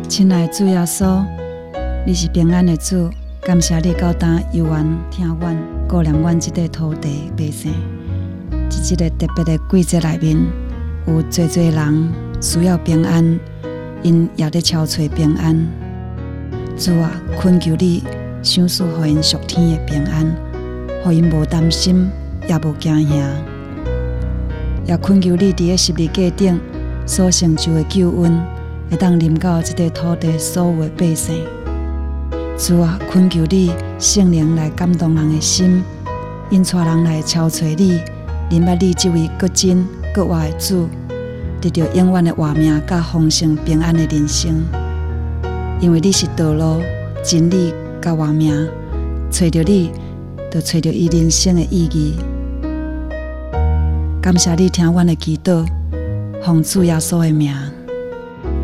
亲爱的主耶稣，你是平安的主，感谢你到今游玩听阮顾念阮这块土地百姓。在这个特别的季节内面，有侪侪人需要平安，因也在超找平安。主啊，恳求你赏赐予因属天的平安，予因无担心，也无惊吓。也恳求你伫个十字架顶所成就的救恩，会当临到这块土地所有的百姓。主啊，恳求你圣灵来感动人的心，引带人来超找你，明白你这位搁真搁活的主，得到永远的活命甲丰盛平安的人生。因为你是道路、真理甲活命，找到你，就找到伊人生的意义。感谢你听阮的祈祷，奉主耶稣的名。